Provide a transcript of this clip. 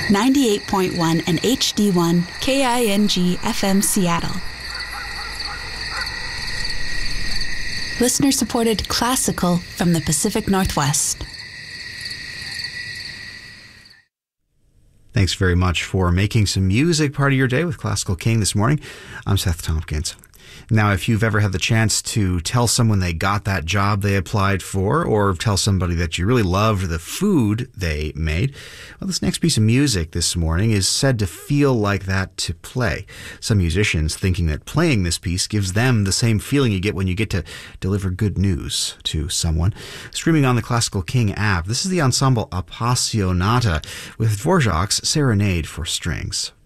98.1 and HD1 KING FM Seattle. Listener-supported classical from the Pacific Northwest. Thanks very much for making some music part of your day with Classical King this morning. I'm Seth Tompkins. Now, if you've ever had the chance to tell someone they got that job they applied for, or tell somebody that you really loved the food they made, well, this next piece of music this morning is said to feel like that to play. Some musicians thinking that playing this piece gives them the same feeling you get when you get to deliver good news to someone. Streaming on the Classical King app, this is the ensemble Appassionata with Dvorak's Serenade for Strings.